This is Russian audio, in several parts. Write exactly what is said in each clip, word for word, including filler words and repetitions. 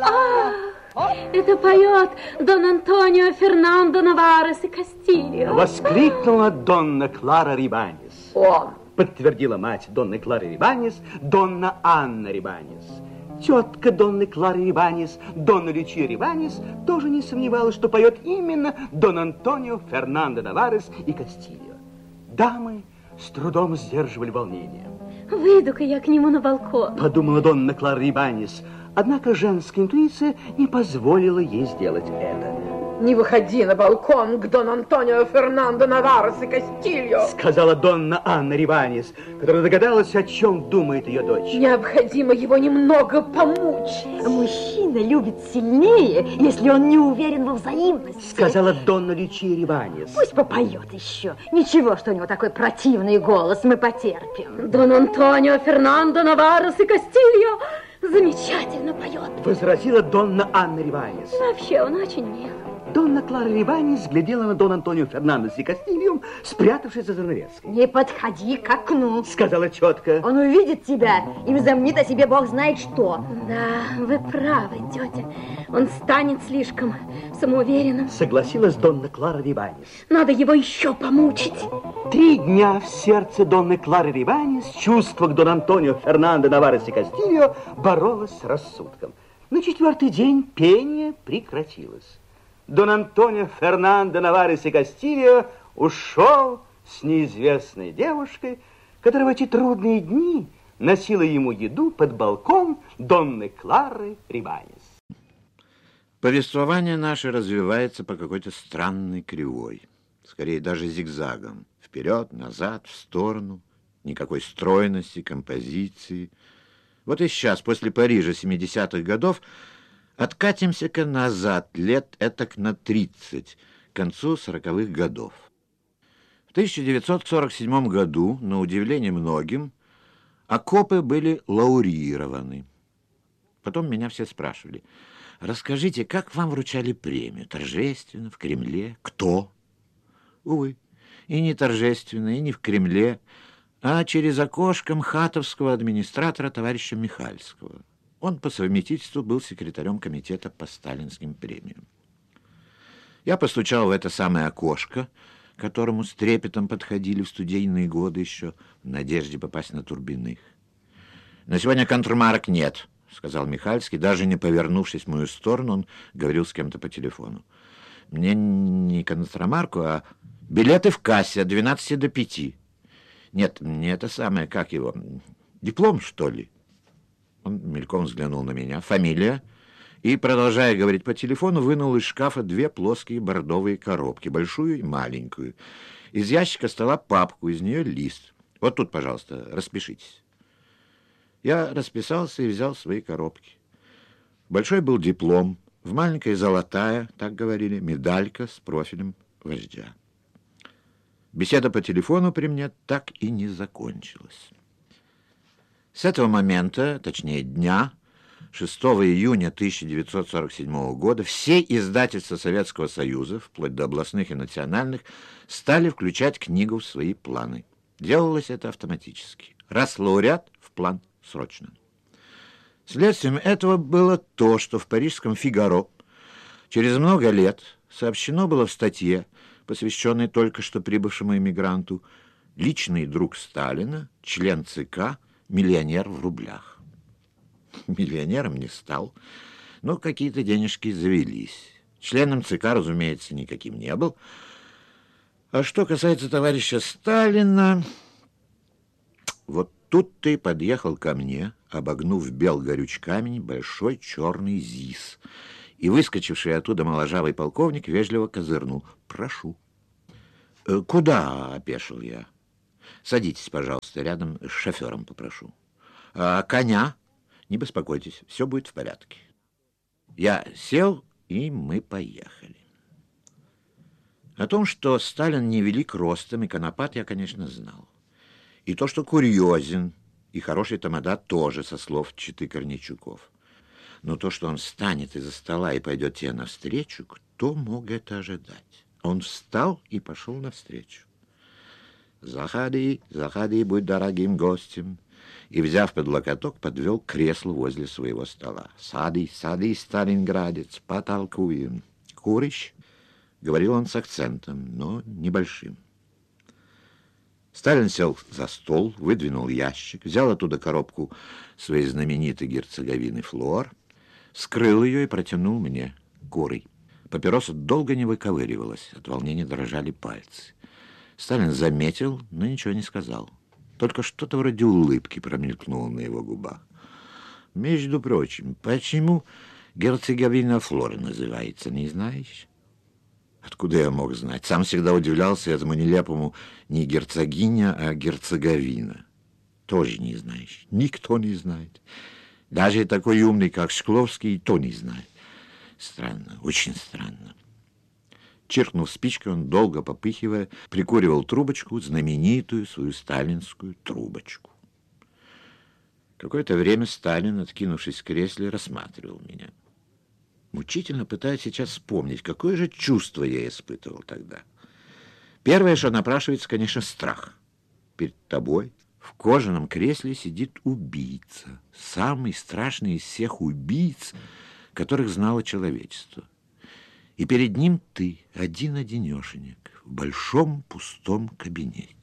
Это поет Дон Антонио Фернандо Наварес и Кастильо. Воскликнула Донна Клара Рибанис. Он. Подтвердила мать Донны Клары Рибанис, Донна Анна Рибанис. Тетка Донны Клары Рибанис, Донна Лючия Рибанис, тоже не сомневалась, что поет именно Дон Антонио Фернандо Наварес и Кастильо. Дамы с трудом сдерживали волнение. Выйду-ка я к нему на балкон, подумала Донна Клара Рибанис. Однако женская интуиция не позволила ей сделать это. Не выходи на балкон к Дон Антонио Фернандо Наварес и Кастильо, сказала Донна Анна Рибанис, которая догадалась, о чем думает ее дочь. Необходимо его немного помучить. Мужчина любит сильнее, если он не уверен во взаимности, сказала Донна Лючия Рибанис. Пусть попоет еще. Ничего, что у него такой противный голос, мы потерпим. Дон Антонио Фернандо Наварес и Кастильо замечательно поет, возразила Донна Анна Рибанис. Вообще он очень мил. Донна Клара Рибанис глядела на Дон Антонио Фернандес и Кастильо, спрятавшись за занавеской. Не подходи к окну, сказала тетка. Он увидит тебя и возомнит о себе бог знает что. Да, вы правы, тетя. Он станет слишком самоуверенным, согласилась Донна Клара Рибанис. Надо его еще помучить. Три дня в сердце Донны Клары Рибанис чувство к Дон Антонио Фернандо Наварес и Кастильо боролось с рассудком. На четвертый день пение прекратилось. Дон Антонио Фернандо Наварес и Кастильо ушел с неизвестной девушкой, которая в эти трудные дни носила ему еду под балкон Донны Клары Рибанис. Повествование наше развивается по какой-то странной кривой, скорее даже зигзагом. Вперед, назад, в сторону, никакой стройности, композиции. Вот и сейчас, после Парижа семидесятых годов, откатимся-ка назад, лет этак на тридцать, к концу сороковых годов. В тысяча девятьсот сорок седьмом году, на удивление многим, окопы были лауреированы. Потом меня все спрашивали: расскажите, как вам вручали премию? Торжественно, в Кремле? Кто? Увы, и не торжественно, и не в Кремле, а через окошко мхатовского администратора товарища Михальского. Он по совместительству был секретарем комитета по сталинским премиям. Я постучал в это самое окошко, к которому с трепетом подходили в студийные годы еще, в надежде попасть на Турбиных. «На сегодня контрмарок нет», — сказал Михальский, даже не повернувшись в мою сторону, он говорил с кем-то по телефону. «Мне не контрамарку, а билеты в кассе от двенадцати до пяти. Нет, не это самое, как его, диплом, что ли?» Он мельком взглянул на меня. «Фамилия?» И, продолжая говорить по телефону, вынул из шкафа две плоские бордовые коробки, большую и маленькую. Из ящика стола папку, из нее лист. «Вот тут, пожалуйста, распишитесь». Я расписался и взял свои коробки. Большой был диплом, в маленькой золотая, так говорили, медалька с профилем вождя. Беседа по телефону при мне так и не закончилась. С этого момента, точнее дня, шестого июня тысяча девятьсот сорок седьмого года, все издательства Советского Союза, вплоть до областных и национальных, стали включать книгу в свои планы. Делалось это автоматически. Раз лауреат, в план срочно. Следствием этого было то, что в парижском «Фигаро» через много лет сообщено было в статье, посвященной только что прибывшему эмигранту, личный друг Сталина, член ЦК, миллионер в рублях. Миллионером не стал, но какие-то денежки завелись. Членом ЦК, разумеется, никаким не был. А что касается товарища Сталина, вот тут-то и подъехал ко мне, обогнув Белгорюч камень, большой черный ЗИС. И выскочивший оттуда моложавый полковник вежливо козырнул: «Прошу». «Куда?» — опешил я. «Садитесь, пожалуйста, рядом с шофером попрошу». «А коня?» «Не беспокойтесь, все будет в порядке». Я сел, и мы поехали. О том, что Сталин невелик ростом и конопат, я, конечно, знал. И то, что курьезен, и хороший тамада тоже, со слов Читы Корнейчуков. Но то, что он встанет из-за стола и пойдет тебе навстречу, кто мог это ожидать? Он встал и пошел навстречу. «Заходи, заходи, будь дорогим гостем. и, взяв под локоток, подвел к креслу возле своего стола. «Садись, садись, сталинградец, потолкуем». «Куришь?» — говорил он с акцентом, но небольшим. Сталин сел за стол, выдвинул ящик, взял оттуда коробку своей знаменитой герцоговины «Флор», вскрыл ее и протянул мне. «Курой». Папироса долго не выковыривалась, от волнения дрожали пальцы. Сталин заметил, но ничего не сказал. Только что-то вроде улыбки промелькнуло на его губах. «Между прочим, почему герцоговина «Флор» называется, не знаешь?» Откуда я мог знать? Сам всегда удивлялся этому нелепому не герцогиня, а герцоговина. Тоже не знаешь. Никто не знает. Даже такой умный, как Шкловский, и то не знает. Странно, очень странно. Чиркнув спичкой, он, долго попыхивая, прикуривал трубочку, знаменитую свою сталинскую трубочку. Какое-то время Сталин, откинувшись в кресле, рассматривал меня. Мучительно пытаюсь сейчас вспомнить, какое же чувство я испытывал тогда. Первое, что напрашивается, конечно, страх. Перед тобой в кожаном кресле сидит убийца, самый страшный из всех убийц, которых знало человечество. И перед ним ты, один-одинешенек, в большом пустом кабинете.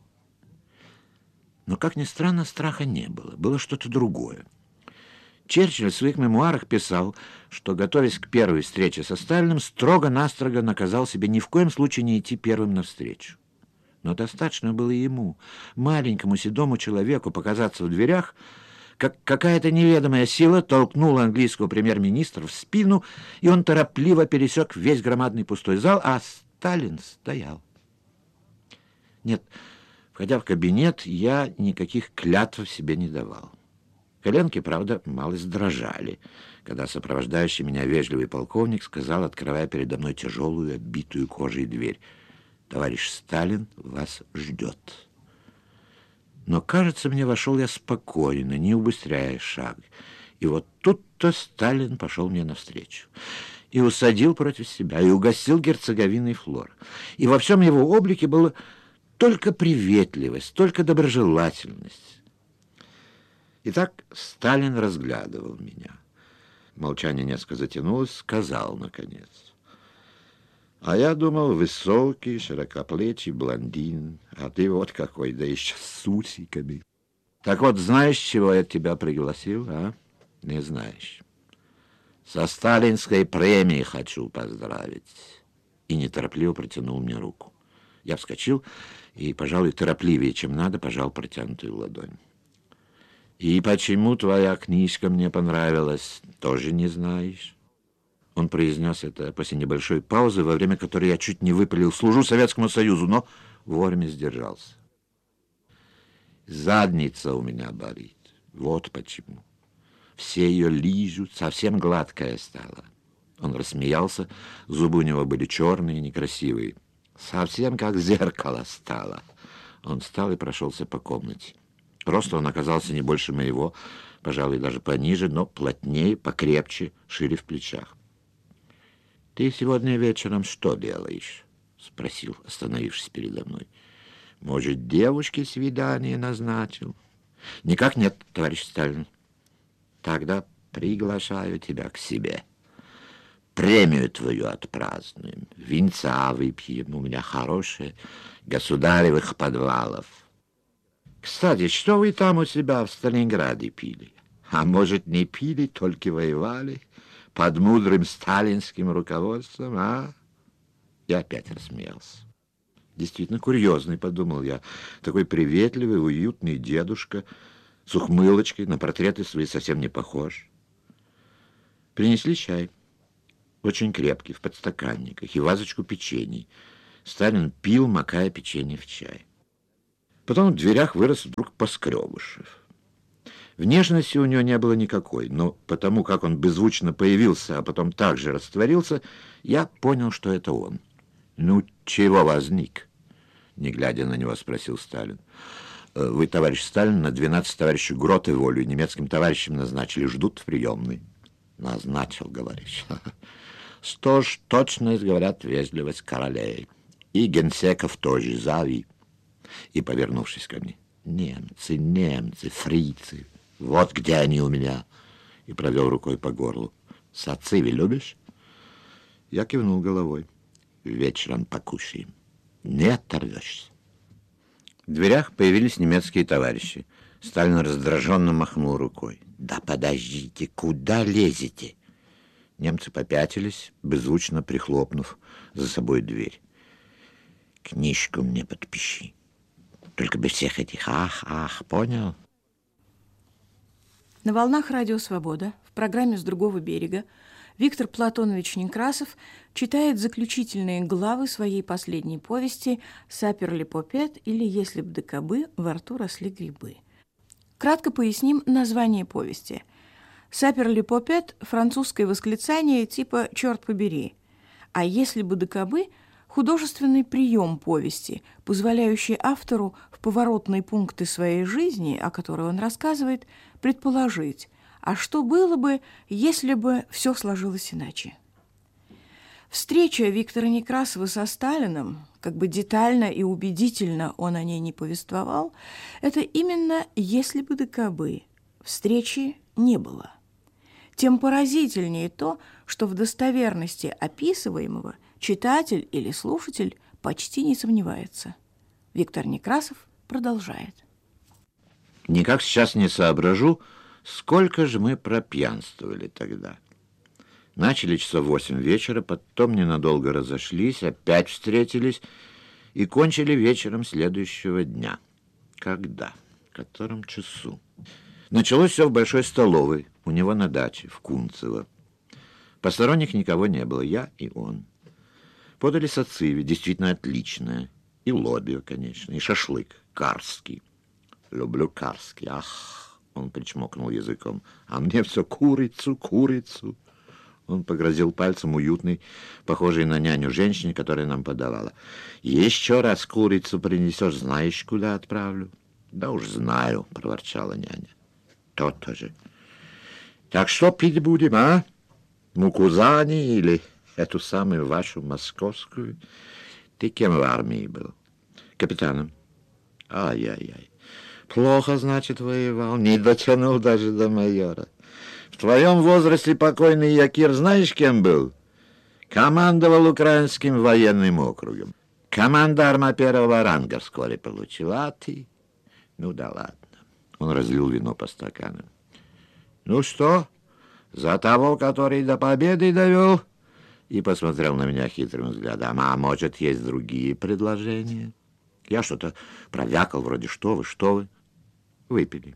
Но, как ни странно, страха не было, было что-то другое. Черчилль в своих мемуарах писал, что, готовясь к первой встрече со Сталиным, строго-настрого наказал себе ни в коем случае не идти первым навстречу. Но достаточно было ему, маленькому седому человеку, показаться в дверях, как какая-то неведомая сила толкнула английского премьер-министра в спину, и он торопливо пересек весь громадный пустой зал, а Сталин стоял. Нет, входя в кабинет, я никаких клятв себе не давал. Коленки, правда, малость дрожали, когда сопровождающий меня вежливый полковник сказал, открывая передо мной тяжелую, оббитую кожей дверь: «Товарищ Сталин вас ждет». Но, кажется, мне вошел я спокойно, не убыстряя шаг. И вот тут-то Сталин пошел мне навстречу. И усадил против себя, и угостил герцоговиной «Флор». И во всем его облике было только приветливость, только доброжелательность. Итак, Сталин разглядывал меня. Молчание несколько затянулось, сказал, наконец: «А я думал, высокий, широкоплечий блондин, а ты вот какой, да еще с усиками. Так вот, знаешь, чего я тебя пригласил, а? Не знаешь. Со сталинской премией хочу поздравить». И неторопливо протянул мне руку. Я вскочил и, пожалуй, торопливее, чем надо, пожал протянутую ладонь. «И почему твоя книжка мне понравилась, тоже не знаешь?» Он произнес это после небольшой паузы, во время которой я чуть не выпалил: «Служу Советскому Союзу», но вовремя сдержался. «Задница у меня болит. Вот почему. Все ее лижут, совсем гладкая стала». Он рассмеялся, зубы у него были черные, некрасивые. «Совсем как зеркало стало». Он встал и прошелся по комнате. Просто он оказался не больше моего, пожалуй, даже пониже, но плотнее, покрепче, шире в плечах. «Ты сегодня вечером что делаешь?» — спросил, остановившись передо мной. «Может, девушке свидание назначил?» «Никак нет, товарищ Сталин». «Тогда приглашаю тебя к себе. Премию твою отпразднуем, винца выпьем, у меня хорошие, государевых подвалов. Кстати, что вы там у себя в Сталинграде пили? А может, не пили, только воевали под мудрым сталинским руководством, а?» Я опять рассмеялся. Действительно курьезный, подумал я, такой приветливый, уютный дедушка с ухмылочкой, на портреты свои совсем не похож. Принесли чай, очень крепкий, в подстаканниках, и вазочку печений. Сталин пил, макая печенье в чай. Потом в дверях вырос вдруг Поскребышев. Внешности у него не было никакой, но потому как он беззвучно появился, а потом также растворился, я понял, что это он. «Ну, чего возник?» — не глядя на него, спросил Сталин. «Вы, товарищ Сталин, на двенадцать товарищей Грот и Волю немецким товарищам назначили, ждут в приемной». «Назначил, говоришь. Что ж, точно говорят, вежливость королей. И генсеков тоже зови». И, повернувшись ко мне: Немцы, немцы, фрицы. Вот где они у меня. И провел рукой по горлу. Сациви любишь? Я кивнул головой. Вечером покушаем. Не оторвешься. В дверях появились немецкие товарищи. Сталин раздраженно махнул рукой. Да подождите, куда лезете? Немцы попятились, беззвучно прихлопнув за собой дверь. Книжку мне подпиши. Только без всех этих ах, ах, понял? На волнах Радио Свобода в программе «С другого берега» Виктор Платонович Некрасов читает заключительные главы своей последней повести «Саперли-попет» или «Если б да кабы во рту росли грибы». Кратко поясним название повести. «Саперли-попет» – французское восклицание типа «черт побери», а «Если бы да кабы» – художественный прием повести, позволяющий автору в поворотные пункты своей жизни, о которой он рассказывает, предположить, а что было бы, если бы все сложилось иначе. Встреча Виктора Некрасова со Сталиным, как бы детально и убедительно он о ней не повествовал, это именно «если бы да кабы». Встречи не было. Тем поразительнее то, что в достоверности описываемого читатель или слушатель почти не сомневается. Виктор Некрасов продолжает. Никак сейчас не соображу, сколько же мы пропьянствовали тогда. Начали часов восемь вечера, потом ненадолго разошлись, опять встретились и кончили вечером следующего дня. Когда? В котором часу? Началось все в большой столовой, у него на даче, в Кунцево. Посторонних никого не было, я и он. Подали сациви, действительно отличное. И лобио, конечно, и шашлык, карский. Люблю карский, ах, он причмокнул языком. А мне все курицу, курицу. Он погрозил пальцем уютной, похожей на няню женщине, которая нам подавала. Еще раз курицу принесешь, знаешь, куда отправлю? Да уж знаю, проворчала няня. То-то же. Так что пить будем, а? Мукузани или эту самую вашу московскую? Ты кем в армии был? Капитаном. Ай-яй-яй. Плохо, значит, воевал. Не дотянул даже до майора. В твоем возрасте покойный Якир знаешь, кем был? Командовал украинским военным округом. Командарма первого ранга вскоре получил. А ты? Ну да ладно. Он разлил вино по стаканам. Ну что, за того, который до победы довел? И посмотрел на меня хитрым взглядом. А может, есть другие предложения? Я что-то провякал, вроде что вы, что вы. Выпили.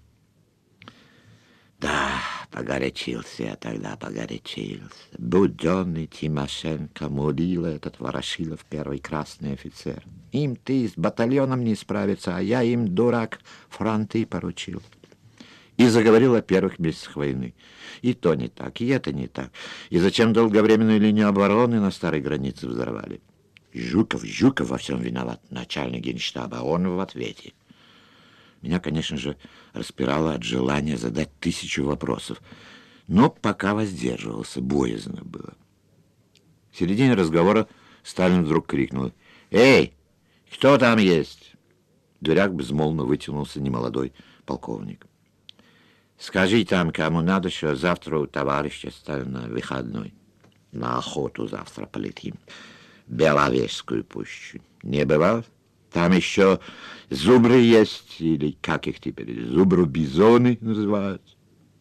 Да, погорячился я тогда, погорячился. Буденный Тимошенко, Мурила, этот Ворошилов, первый красный офицер. Им ты с батальоном не справиться, а я им, дурак, фронты поручил. И заговорил о первых месяцах войны. И то не так, и это не так. И зачем долговременную линию обороны на старой границе взорвали? Жуков, Жуков во всем виноват, начальник генштаба, а он в ответе. Меня, конечно же, распирало от желания задать тысячу вопросов, но пока воздерживался, боязно было. В середине разговора Сталин вдруг крикнул: «Эй, кто там есть?» В дверях безмолвно вытянулся немолодой полковник. «Скажи там, кому надо, что завтра у товарища Сталина выходной. На охоту завтра полетим. Беловежскую пущу. Не бывал? Там еще зубры есть, или как их теперь, зубру-бизоны называют».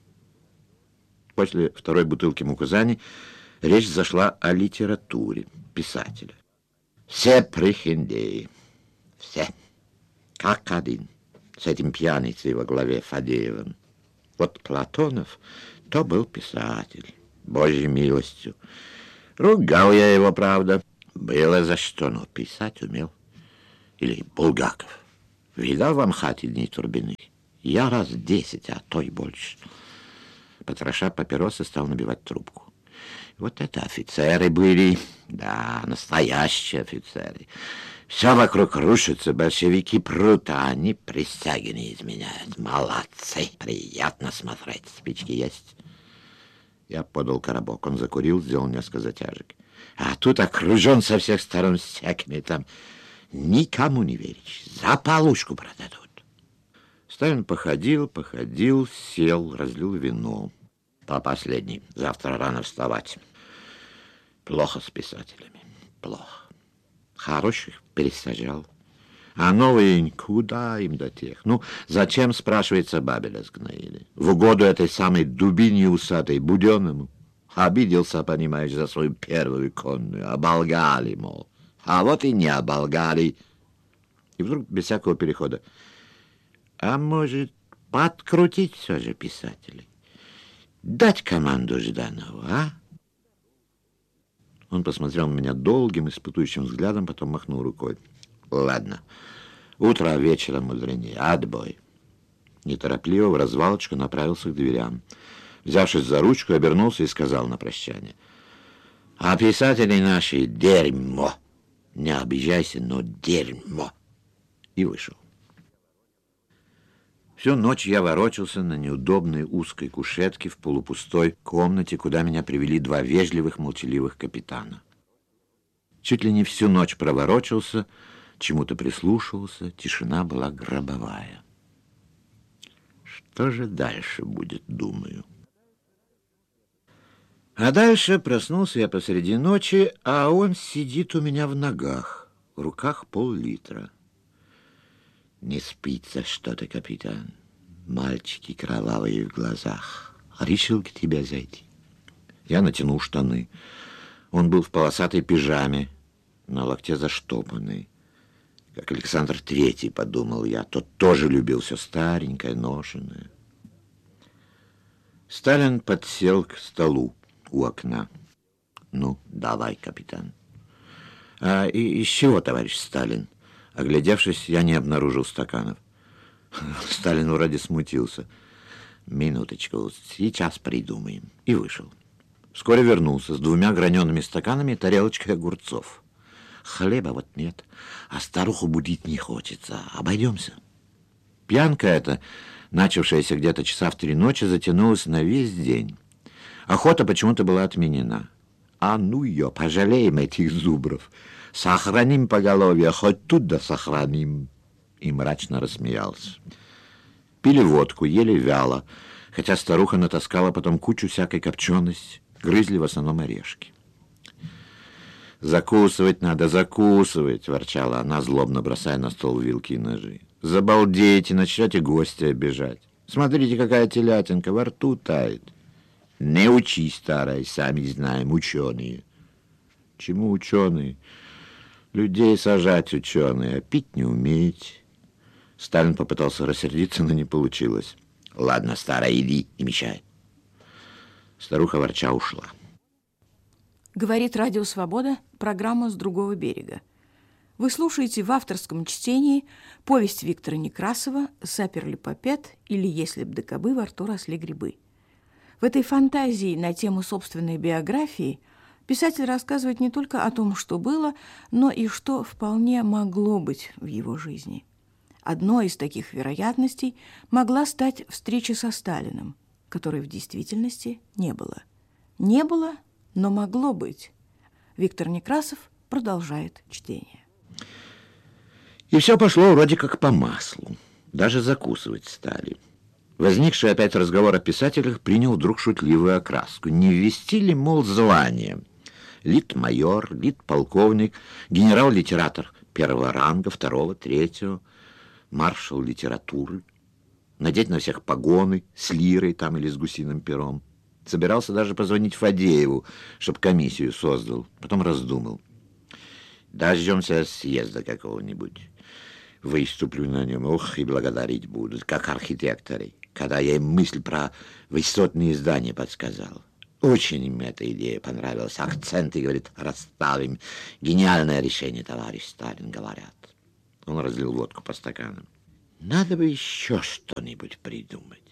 После второй бутылки мукузани речь зашла о литературе писателя. Все прихиндеи, все, как один, с этим пьяницей во главе Фадеевым. Вот Платонов, то был писатель, Божьей милостью. Ругал я его, правда, было за что, но писать умел. Или Булгаков. Видал в Амхате дни Турбиных? Я раз десять, а то и больше. Потроша папиросы, стал набивать трубку. Вот это офицеры были, да, настоящие офицеры. Все вокруг рушится, большевики прут, а они присяги не изменяют. Молодцы, приятно смотреть. Спички есть? Я подал коробок, он закурил, сделал несколько затяжек. А тут окружен со всех сторон всякими там... Никому не веришь. За полушку продадут. Сталин походил, походил, сел, разлил вино. По последний. Завтра рано вставать. Плохо с писателями. Плохо. Хороших пересажал. А новые куда им до тех? Ну, зачем, спрашивается, Бабеля сгноили? В угоду этой самой дубине усатой Буденному. Обиделся, понимаешь, за свою первую конную. Оболгали, мол. А вот и не оболгали. И вдруг, без всякого перехода. А может, подкрутить все же писателей? Дать команду Жданову, а? Он посмотрел на меня долгим, испытующим взглядом, потом махнул рукой. Ладно, утро вечером мудренее. Отбой. Неторопливо в развалочку направился к дверям. Взявшись за ручку, обернулся и сказал на прощание. А писатели наши дерьмо. Не обижайся, но дерьмо. И вышел. Всю ночь я ворочался на неудобной узкой кушетке в полупустой комнате, куда меня привели два вежливых, молчаливых капитана. Чуть ли не всю ночь проворочился, чему-то прислушивался, тишина была гробовая. Что же дальше будет, думаю. А дальше проснулся я посреди ночи, а он сидит у меня в ногах, в руках пол-литра. Не спится что-то, капитан. Мальчики кровавые в глазах. Решил к тебе зайти. Я натянул штаны. Он был в полосатой пижаме, на локте заштопанный. Как Александр Третий, подумал я. Тот тоже любил все старенькое, ношеное. Сталин подсел к столу у окна. Ну, давай, капитан. А и из чего, товарищ Сталин? Оглядевшись, я не обнаружил стаканов. Сталин вроде смутился. Минуточку, сейчас придумаем. И вышел. Вскоре вернулся с двумя гранеными стаканами и тарелочкой огурцов. Хлеба вот нет, а старуху будить не хочется. Обойдемся. Пьянка эта, начавшаяся где-то часа в три ночи, затянулась на весь день. Охота почему-то была отменена. А ну ее, пожалеем этих зубров. Сохраним поголовье, хоть тут да сохраним. И мрачно рассмеялся. Пили водку, ели вяло, хотя старуха натаскала потом кучу всякой копчености, грызли в основном орешки. «Закусывать надо, закусывать!» — ворчала она, злобно бросая на стол вилки и ножи. «Забалдеете, начнете гостя обижать. Смотрите, какая телятинка во рту тает. Не учи, старая, сами знаем, ученые». «Чему ученые? Людей сажать ученые, а пить не умеете». Сталин попытался рассердиться, но не получилось. «Ладно, старая, иди, не мешай». Старуха ворча ушла. Говорит Радио Свобода, программа «С другого берега». Вы слушаете в авторском чтении повесть Виктора Некрасова «Саперли-Попет» или «Если б да кабы во рту росли грибы». В этой фантазии на тему собственной биографии писатель рассказывает не только о том, что было, но и что вполне могло быть в его жизни. Одной из таких вероятностей могла стать встреча со Сталиным, которой в действительности не было. Не было, но могло быть. Виктор Некрасов продолжает чтение. И все пошло вроде как по маслу. Даже закусывать стали. Возникший опять разговор о писателях принял вдруг шутливую окраску. Не ввести ли, мол, звание? Лит-майор, лит-полковник, генерал-литератор первого ранга, второго, третьего, маршал литературы. Надеть на всех погоны с лирой там или с гусиным пером. Собирался даже позвонить Фадееву, чтоб комиссию создал. Потом раздумал. Дождемся съезда какого-нибудь. Выступлю на нем, ох, и благодарить будут, как архитекторы, когда я им мысль про высотные здания подсказал. Очень им эта идея понравилась. Акценты, говорит, расставим. Гениальное решение, товарищ Сталин, говорят. Он разлил водку по стаканам. Надо бы еще что-нибудь придумать.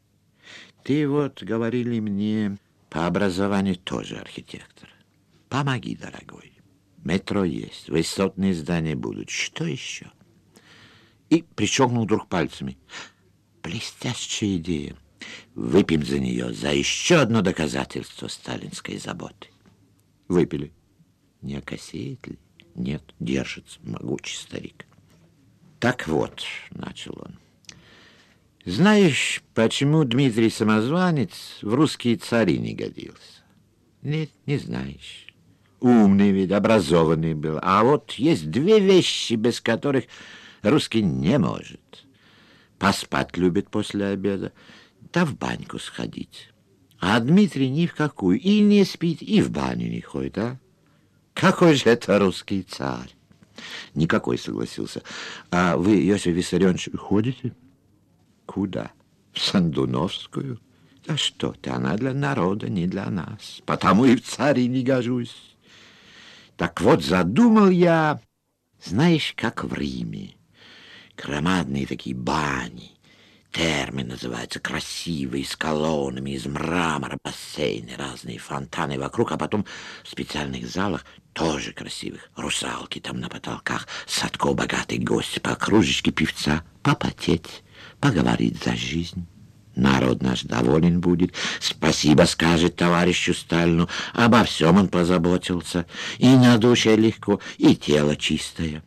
Ты вот, говорили мне, по образованию тоже архитектор. Помоги, дорогой. Метро есть, высотные здания будут. Что еще? И прищелкнул вдруг пальцами. Блестящая идея. Выпьем за нее, за еще одно доказательство сталинской заботы. Выпили. Не окосеет ли? Нет, держится, могучий старик. Так вот, начал он. Знаешь, почему Дмитрий Самозванец в русские цари не годился? Нет, не знаешь. Умный ведь, образованный был. А вот есть две вещи, без которых русский не может. Поспать любит после обеда, да в баньку сходить. А Дмитрий ни в какую. И не спит, и в баню не ходит, а? Какой же это русский царь? Никакой, согласился. А вы, Иосиф Виссарионович, ходите? Куда? В Сандуновскую? Да что ты, она для народа, не для нас. Потому и в цари не гожусь. Так вот, задумал я, знаешь, как в Риме. Громадные такие бани. Термы называются, красивые, с колоннами, из мрамора, бассейны, разные фонтаны вокруг, а потом в специальных залах, тоже красивых, русалки там на потолках, Садко богатый гость, по кружечке певца, попотеть, поговорить за жизнь. Народ наш доволен будет, спасибо скажет товарищу Сталину, обо всем он позаботился, и на душе легко, и тело чистое.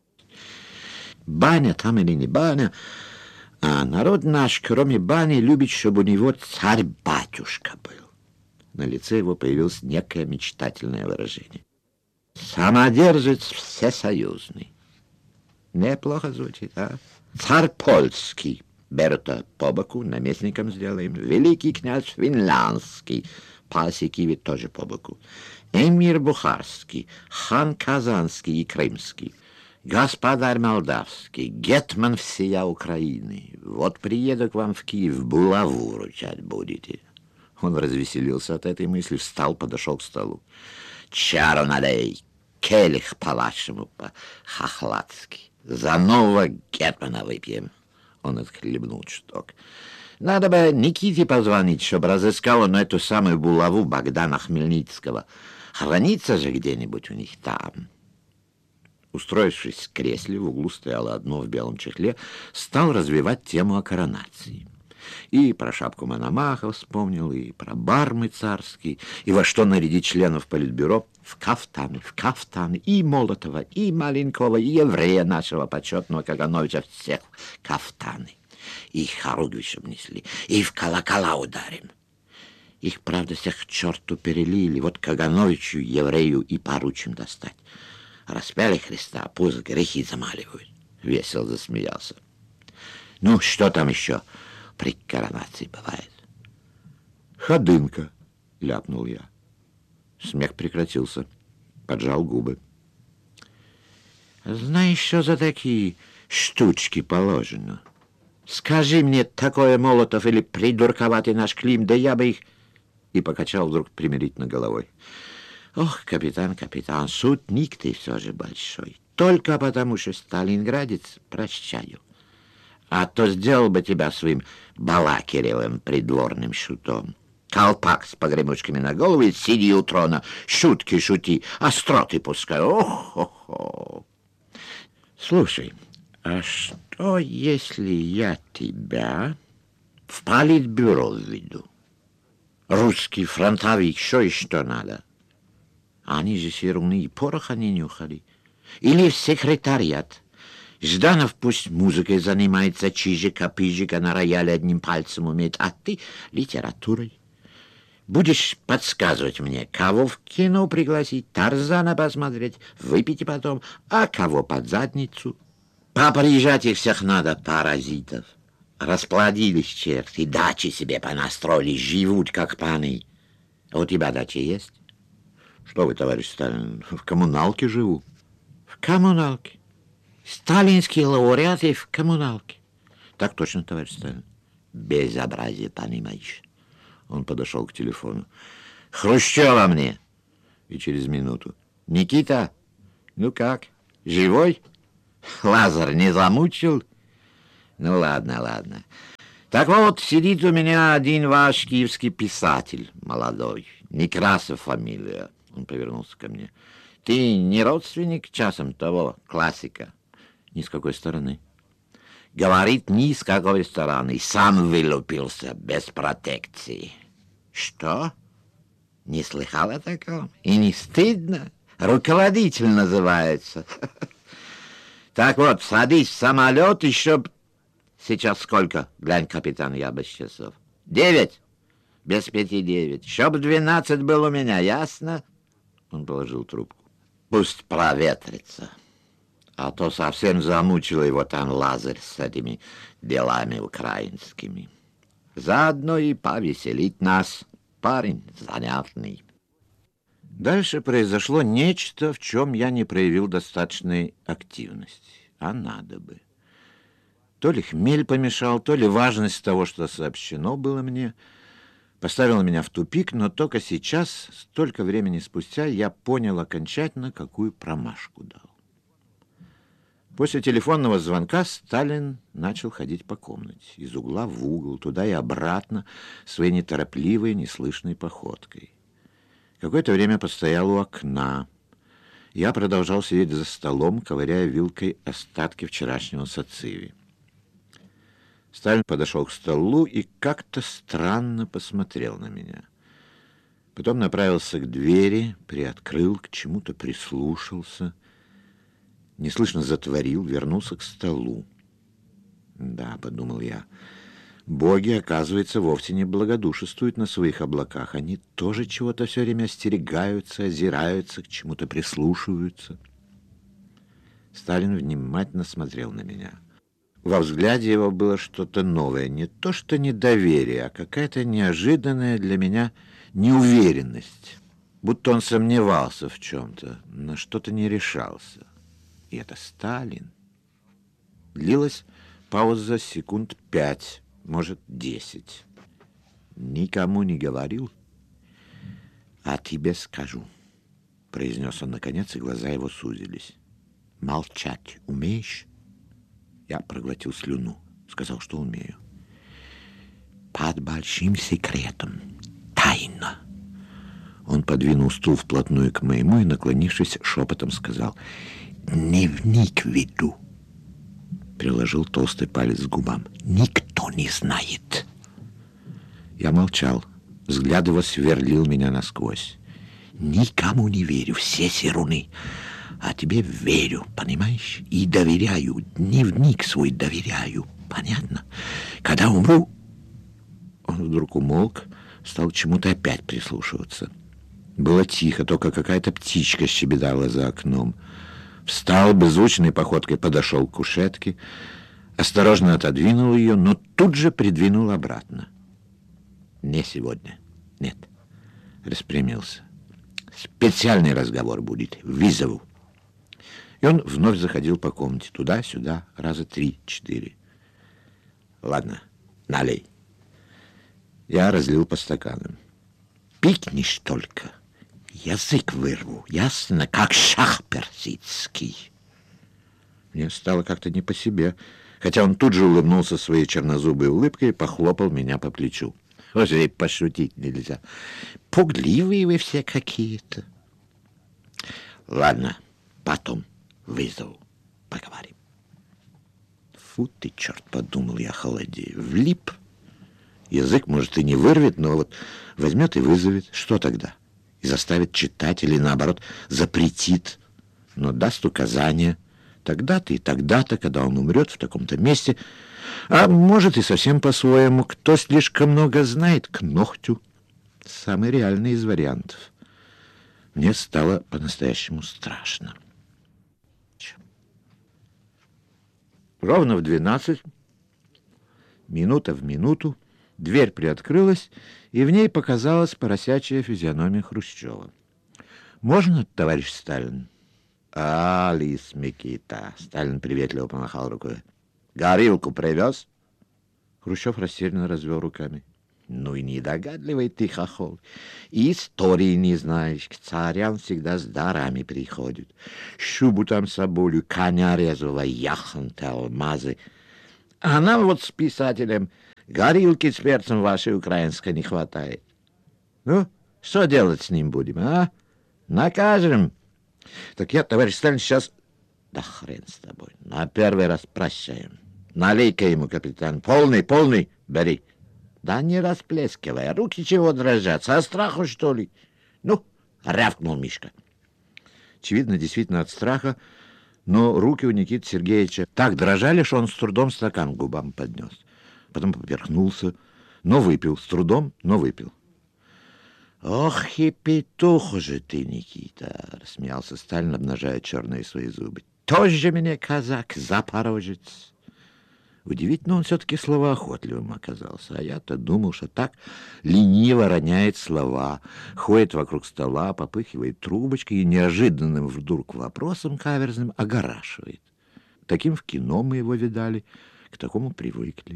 Баня там или не баня, а народ наш, кроме бани, любит, чтобы у него царь-батюшка был. На лице его появилось некое мечтательное выражение. Самодержец всесоюзный. Неплохо звучит, а? Царь польский. Берта по боку, наместником сделаем. Великий князь финляндский. Пасеки ведь тоже по боку. Эмир бухарский, хан казанский и крымский. Господарь молдавский, гетман всея Украины. Вот приеду к вам в Киев, булаву вручать будете. Он развеселился от этой мысли, встал, подошел к столу. Чару налей, келих по-вашему, по-хохладски. За нового гетмана выпьем. Он отхлебнул чуток. Надо бы Никите позвонить, чтобы разыскал он эту самую булаву Богдана Хмельницкого. Хранится же где-нибудь у них там. Устроившись в кресле, в углу стояло одно в белом чехле, стал развивать тему о коронации. И про шапку Мономаха вспомнил, и про бармы царские, и во что нарядить членов политбюро в кафтаны, в кафтаны, и Молотова, и Маленкова, и еврея нашего почетного Кагановича, всех кафтаны. И хоругвь чтоб несли, и в колокола ударим. Их, правда, всех к черту перелили, вот Кагановичу, еврею и поручим достать. Распяли Христа, пусть грехи замаливают. Весело засмеялся. Ну, что там еще при коронации бывает? Ходынка, ляпнул я. Смех прекратился. Поджал губы. Знаешь, что за такие штучки положено? Скажи мне, такое Молотов или придурковатый наш Клим, да я бы их... И покачал вдруг примирительно головой. Ох, капитан, капитан, шутник ты все же большой. Только потому, что сталинградец, прощаю. А то сделал бы тебя своим Балакиревым придворным шутом. Колпак с погремушками на голову и сиди у трона, шутки шути, остроты пускай. Ох-хо-хо. Слушай, а что, если я тебя в политбюро введу? Русский фронтовик, что еще надо? Они же все равны, и пороха не нюхали. Или в секретариат. Жданов пусть музыкой занимается, чижика-пыжика на рояле одним пальцем умеет, а ты литературой. Будешь подсказывать мне, кого в кино пригласить, Тарзана посмотреть, выпить потом, а кого под задницу. Поприезжать их всех надо, паразитов. Расплодились черти, дачи себе понастроили, живут как паны. А у тебя дача есть? Что вы, товарищ Сталин, в коммуналке живу? В коммуналке? Сталинские лауреаты в коммуналке. Так точно, товарищ Сталин. Безобразие, понимаешь. Он подошел к телефону. Хрущева мне. И через минуту. Никита, ну как, живой? Лазар не замучил? Ну ладно, ладно. Так вот, сидит у меня один ваш киевский писатель, молодой. Некрасов фамилия. Он повернулся ко мне. Ты не родственник часом того классика? Ни с какой стороны. Говорит, ни с какой стороны. Сам вылупился, без протекции. Что? Не слыхал о таком? И не стыдно? Руководитель называется. Так вот, садись в самолет, и чтоб Сейчас сколько? Глянь, капитан, я без часов. Девять? Без пяти девять. Чтоб двенадцать был у меня, ясно? Он положил трубку. Пусть проветрится. А то совсем замучил его там Лазарь с этими делами украинскими. Заодно и повеселить нас. Парень занятный. Дальше произошло нечто, в чем я не проявил достаточной активности. А надо бы. То ли хмель помешал, то ли важность того, что сообщено было мне, поставила меня в тупик, но только сейчас, столько времени спустя, я понял окончательно, какую промашку дал. После телефонного звонка Сталин начал ходить по комнате, из угла в угол, туда и обратно, своей неторопливой, неслышной походкой. Какое-то время постоял у окна. Я продолжал сидеть за столом, ковыряя вилкой остатки вчерашнего сациви. Сталин подошел к столу и как-то странно посмотрел на меня. Потом направился к двери, приоткрыл, к чему-то прислушался, неслышно затворил, вернулся к столу. Да, подумал я, боги, оказывается, вовсе не благодушествуют на своих облаках. Они тоже чего-то все время остерегаются, озираются, к чему-то прислушиваются. Сталин внимательно смотрел на меня. Во взгляде его было что-то новое, не то что недоверие, а какая-то неожиданная для меня неуверенность, будто он сомневался в чем-то, на что-то не решался. И это Сталин. Длилась пауза секунд пять, может, десять. «Никому не говорил, а тебе скажу», — произнес он наконец, и глаза его сузились. «Молчать умеешь?» Я проглотил слюну, сказал, что умею. «Под большим секретом. Тайна». Он подвинул стул вплотную к моему и, наклонившись, шепотом сказал: «Дневник веду». Приложил толстый палец к губам. «Никто не знает». Я молчал. Взгляд его сверлил меня насквозь. «Никому не верю, все серуны. А тебе верю, понимаешь? И доверяю. Дневник свой доверяю. Понятно? Когда умру...» Он вдруг умолк, стал к чему-то опять прислушиваться. Было тихо, только какая-то птичка щебетала за окном. Встал беззвучной походкой, подошел к кушетке, осторожно отодвинул ее, но тут же придвинул обратно. «Не сегодня. Нет». Распрямился. «Специальный разговор будет. Вызову». И он вновь заходил по комнате, туда-сюда, раза три-четыре. «Ладно, налей». Я разлил по стаканам. «Пикнешь только, язык вырву, ясно, как шах персидский». Мне стало как-то не по себе, хотя он тут же улыбнулся своей чернозубой улыбкой и похлопал меня по плечу. Уже и пошутить нельзя. Пугливые вы все какие-то. Ладно, потом вызову, поговорим. Фу ты, черт, подумал я, холодея. Влип. Язык, может, и не вырвет, но вот возьмет и вызовет. Что тогда? И заставит читать или, наоборот, запретит, но даст указания. Тогда-то и тогда-то, когда он умрет в таком-то месте. А может, и совсем по-своему. Кто слишком много знает, к ногтю. Самый реальный из вариантов. Мне стало по-настоящему страшно. Ровно в двенадцать, минута в минуту, дверь приоткрылась, и в ней показалась поросячья физиономия Хрущева. «Можно, товарищ Сталин?» «А, лис Микита!» — Сталин приветливо помахал рукой. «Горилку привез?» Хрущев растерянно развел руками. «Ну и недогадливый ты, хохол. И истории не знаешь. К царям всегда с дарами приходят. Шубу там соболю, коня резвого, яхонты, алмазы. А нам вот с писателем горилки с перцем вашей украинской не хватает. Ну, что делать с ним будем, а? Накажем. Так я, товарищ Сталин, сейчас... Да хрен с тобой. На первый раз прощаем. Налей-ка ему, капитан. Полный, полный. Бери. Да не расплескивай. Руки чего дрожат? Со страху, что ли? Ну, рявкнул Мишка. Очевидно, действительно от страха, Но руки у Никиты Сергеевича так дрожали, что он с трудом стакан к губам поднес. Потом поперхнулся, но выпил, с трудом, но выпил. «Ох и петух же ты, Никита!» — рассмеялся Сталин, обнажая черные свои зубы. «Тоже мне казак, запорожец!» Удивительно, он все-таки словоохотливым оказался, а я-то думал, что так лениво роняет слова, ходит вокруг стола, попыхивает трубочкой и неожиданным вдруг вопросом каверзным огорашивает. Таким в кино мы его видали, к такому привыкли.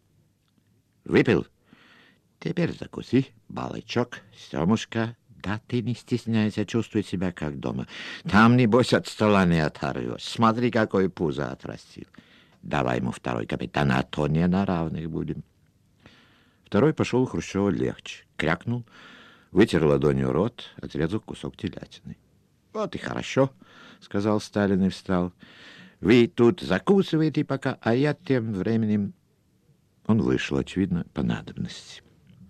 «Выпил? Теперь закуси, балычок, Семушка. Да ты не стесняйся, чувствуй себя как дома. Там, небось, от стола не оторвешь. Смотри, какой пузо отрастил. Давай ему второй, капитан, а то не на равных будем». Второй пошел у Хрущева легче. Крякнул, вытер ладонью рот, отрезал кусок телятины. «Вот и хорошо», — сказал Сталин и встал. «Вы тут закусываете пока, а я тем временем...» Он вышел, очевидно, по надобности.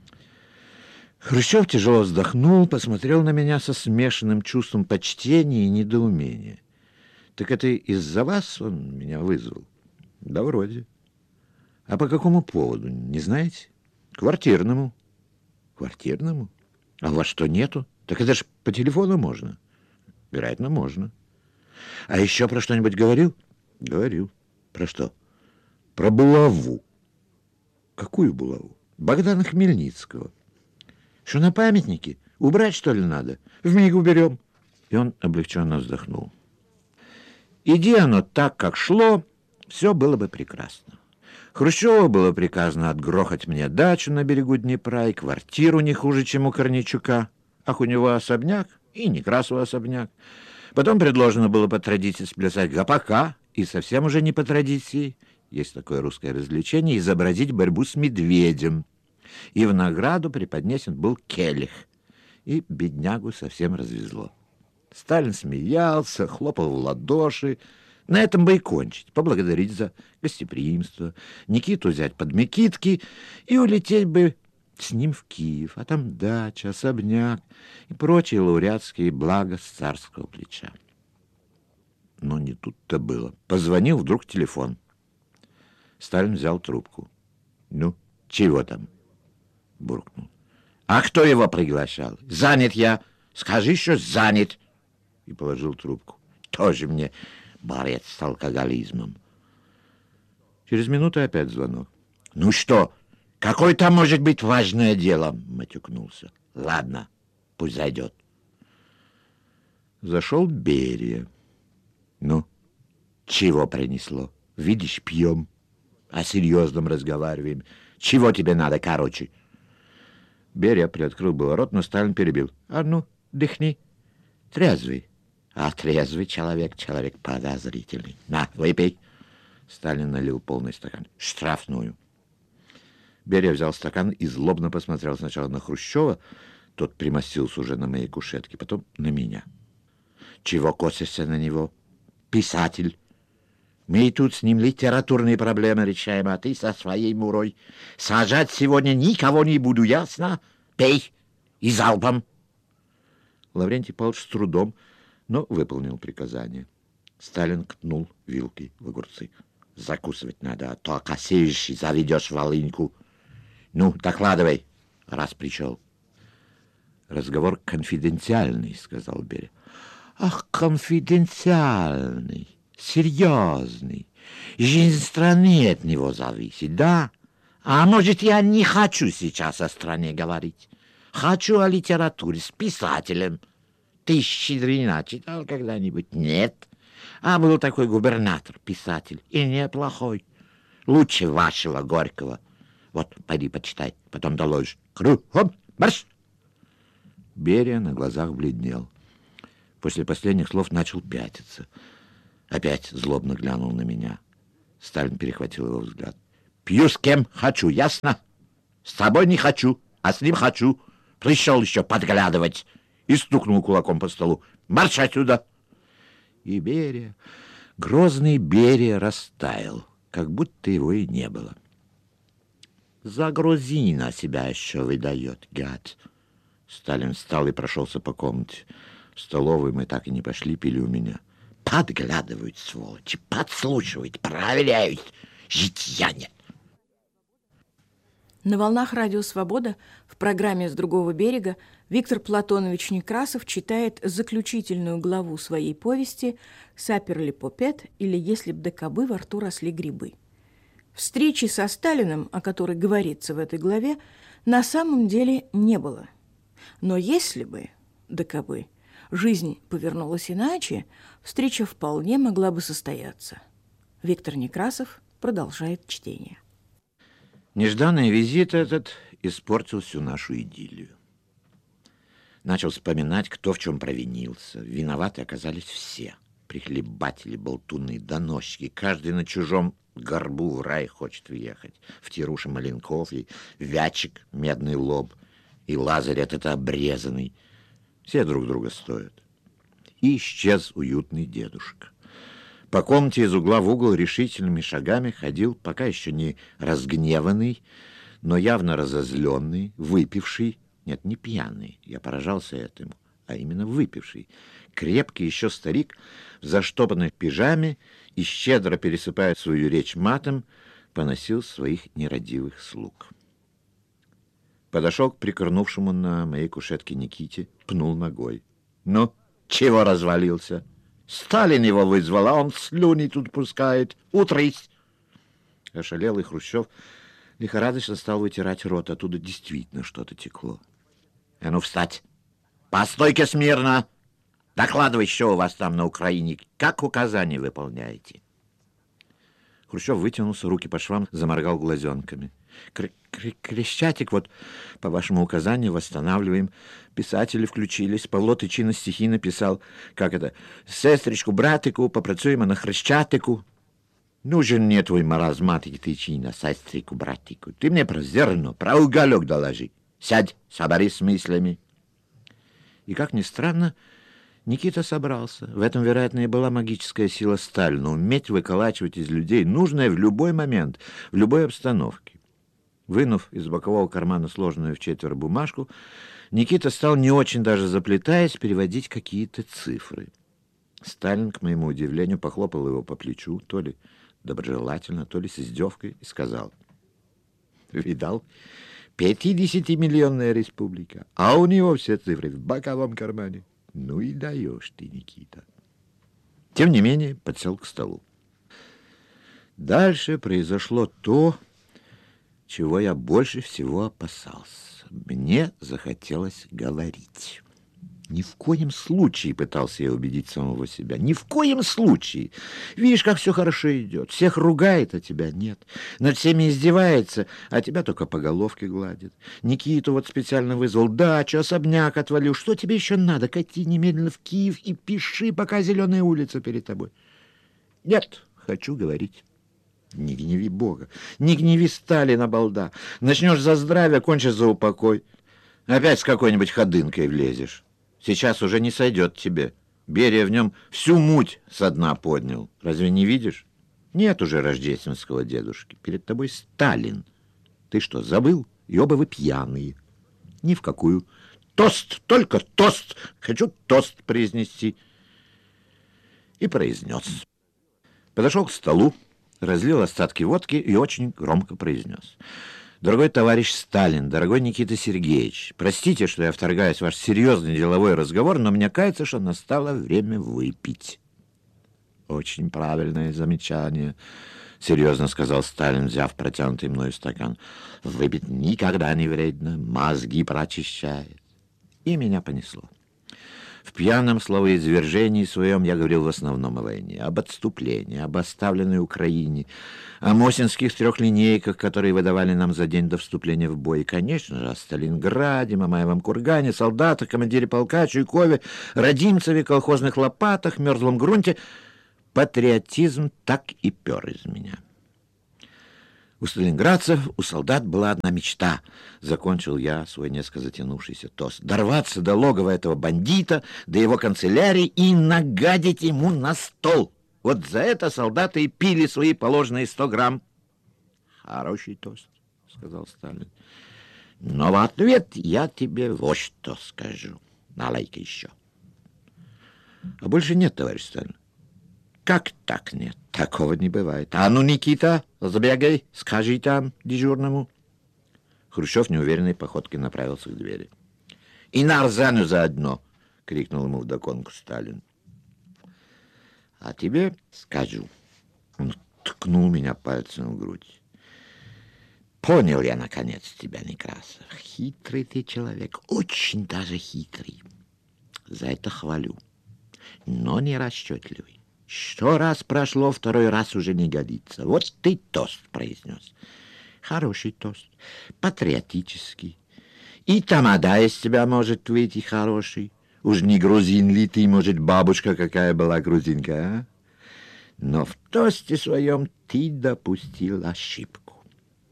Хрущев тяжело вздохнул, посмотрел на меня со смешанным чувством почтения и недоумения. «Так это из-за вас он меня вызвал?» «Да вроде». «А по какому поводу, не знаете?» «Квартирному». «Квартирному? А у вас что, нету? Так это ж по телефону можно». «Вероятно, можно». «А еще про что-нибудь говорил?» «Говорил». «Про что?» «Про булаву». «Какую булаву?» «Богдана Хмельницкого». «Что, на памятнике? Убрать, что ли, надо? Вмиг уберем». И он облегченно вздохнул. Иди оно так, как шло, все было бы прекрасно. Хрущеву было приказано отгрохать мне дачу на берегу Днепра и квартиру не хуже, чем у Корнейчука. Ах, у него особняк и Некрасов особняк. Потом предложено было по традиции сплясать гопака, и совсем уже не по традиции, есть такое русское развлечение, изобразить борьбу с медведем. И в награду преподнесен был келих, и беднягу совсем развезло. Сталин смеялся, хлопал в ладоши. На этом бы и кончить, поблагодарить за гостеприимство, Никиту взять под Микитки и улететь бы с ним в Киев, а там дача, особняк и прочие лауреатские блага с царского плеча. Но не тут-то было. Позвонил вдруг телефон. Сталин взял трубку. «Ну, чего там?» буркнул. «А кто его приглашал? Занят я. Скажи, что занят». И положил трубку. Тоже мне борец с алкоголизмом. Через минуту опять звонок. «Ну что, какое там может быть важное дело?» матюкнулся. «Ладно, пусть зайдет». Зашел Берия. «Ну, чего принесло? Видишь, пьем, о серьезном разговариваем. Чего тебе надо, короче?» Берия приоткрыл было рот, но Сталин перебил. «А ну, дыхни. Трезвый». «А трезвый человек, человек подозрительный. На, выпей». Сталин налил полный стакан. «Штрафную». Берия взял стакан и злобно посмотрел сначала на Хрущева, тот примостился уже на моей кушетке, потом на меня. «Чего косишься на него? Писатель. Мы и тут с ним литературные проблемы решаем, а ты со своей мурой. Сажать сегодня никого не буду, ясно? Пей и залпом». Лаврентий Павлович с трудом, но выполнил приказание. Сталин кнул вилкой в огурцы. «Закусывать надо, а то окосеешь и заведешь волыньку. Ну, докладывай, раз пришел». «Разговор конфиденциальный», — сказал Берия. «Ах, конфиденциальный, серьезный. Жизнь страны от него зависит, да? А может, я не хочу сейчас о стране говорить. Хочу о литературе с писателем. Ты Щедрина читал когда-нибудь? Нет. А был такой губернатор, писатель, и неплохой. Лучше вашего Горького. Вот, пойди почитай, потом доложишь. Кругом марш!» Берия на глазах бледнел. После последних слов начал пятиться. Опять злобно глянул на меня. Сталин перехватил его взгляд. «Пью с кем хочу, ясно? С тобой не хочу, а с ним хочу. Пришел еще подглядывать». И стукнул кулаком по столу. «Марш отсюда!» И Берия, грозный Берия, растаял, как будто его и не было. «За грузина себя еще выдает, гад!» Сталин встал и прошелся по комнате. В столовую мы так и не пошли, пили у меня. Подглядывают, сволочи, подслушивают, проверяют. Житья нет. На волнах радио «Свобода» в программе «С другого берега» Виктор Платонович Некрасов читает заключительную главу своей повести «Саперли-Попет» или «Если б до кобы во рту росли грибы». Встречи со Сталиным, о которой говорится в этой главе, на самом деле не было. Но если бы, до кобы, жизнь повернулась иначе, встреча вполне могла бы состояться. Виктор Некрасов продолжает чтение. Нежданный визит этот испортил всю нашу идиллию. Начал вспоминать, кто в чем провинился. Виноваты оказались все. Прихлебатели, болтуны, доносчики. Каждый на чужом горбу в рай хочет въехать. Втируша Маленков и Вячик, медный лоб, и Лазарь этот обрезанный. Все друг друга стоят. И исчез уютный дедушка. По комнате из угла в угол решительными шагами ходил, пока еще не разгневанный, но явно разозленный, выпивший, нет, не пьяный, я поражался этому, а именно выпивший, крепкий еще старик в заштопанной пижаме и, щедро пересыпая свою речь матом, поносил своих нерадивых слуг. Подошел к прикорнувшему на моей кушетке Никите, пнул ногой. «Ну, чего развалился? Сталин его вызвал, а он слюни тут пускает. Утрись!» Ошалелый Хрущев лихорадочно стал вытирать рот. Оттуда действительно что-то текло. «А ну, встать! По стойке смирно! Докладывай, что у вас там на Украине. Как указания выполняете?» Хрущев вытянулся, руки по швам, заморгал глазенками. «Крещатик, вот по вашему указанию восстанавливаем. Писатели включились. Павло Тичина стихи написал. Как это? Сестричку, братику, попрацуємо на Хрещатику». «Нужен мне твой маразматик Тичина, сестрику, братику. Ты мне про зерно, про уголек доложи. Сядь, соберись с мыслями». И, как ни странно, Никита собрался. В этом, вероятно, и была магическая сила Сталина — уметь выколачивать из людей нужное в любой момент, в любой обстановке. Вынув из бокового кармана сложенную в четверо бумажку, Никита стал, не очень даже заплетаясь, переводить какие-то цифры. Сталин, к моему удивлению, похлопал его по плечу, то ли доброжелательно, то ли с издевкой, и сказал: «Видал? Пятидесятимиллионная республика, а у него все цифры в боковом кармане. Ну и даешь ты, Никита». Тем не менее, подсел к столу. Дальше произошло то, чего я больше всего опасался. Мне захотелось говорить. Ни в коем случае, пытался я убедить самого себя, ни в коем случае. Видишь, как все хорошо идет. Всех ругает, а тебя нет. Над всеми издевается, а тебя только по головке гладит. Никиту вот специально вызвал. Дачу, особняк отвалил. Что тебе еще надо? Кати немедленно в Киев и пиши, пока зеленая улица перед тобой. Нет, хочу говорить. Не гневи Бога, не гневи Сталина, балда. Начнешь за здравие, кончишь за упокой. Опять с какой-нибудь ходынкой влезешь. Сейчас уже не сойдет тебе. Берия в нем всю муть со дна поднял. Разве не видишь? Нет уже рождественского дедушки. Перед тобой Сталин. Ты что, забыл? И оба вы пьяные. Ни в какую. Тост, только тост. Хочу тост произнести. И произнес. Подошел к столу, разлил остатки водки и очень громко произнес: «Дорогой товарищ Сталин, дорогой Никита Сергеевич, простите, что я вторгаюсь в ваш серьезный деловой разговор, но мне кажется, что настало время выпить». «Очень правильное замечание», — серьезно сказал Сталин, взяв протянутый мною стакан. «Выпить никогда не вредно, мозги прочищает». И меня понесло. В пьяном словоизвержении своем я говорил в основном о войне, об отступлении, об оставленной Украине, о мосинских трехлинейках, которые выдавали нам за день до вступления в бой, и, конечно же, о Сталинграде, Мамаевом кургане, солдатах, командире полка, Чуйкове, Родимцеве, колхозных лопатах, мерзлом грунте. Патриотизм так и пер из меня. У сталинградцев, у солдат была одна мечта. Закончил я свой несколько затянувшийся тост. Дорваться до логова этого бандита, до его канцелярии и нагадить ему на стол. Вот за это солдаты и пили свои положенные сто грамм. Хороший тост, сказал Сталин. Но в ответ я тебе вот что скажу. Налей-ка еще. А больше нет, товарищ Сталин. Как так нет? Такого не бывает. А ну, Никита, забегай, скажи там дежурному. Хрущев неуверенной походкой направился к двери. И нарзану заодно, крикнул ему вдогонку Сталин. А тебе скажу. Он ткнул меня пальцем в грудь. Понял я, наконец, тебя, Некрасов. Хитрый ты человек, очень даже хитрый. За это хвалю. Но не расчетливый. Что раз прошло, второй раз уже не годится. Вот ты тост произнес. Хороший тост, патриотический. И тамада из тебя может выйти хороший. Уж не грузин ли ты, может, бабушка какая была грузинка, а? Но в тосте своем ты допустил ошибку.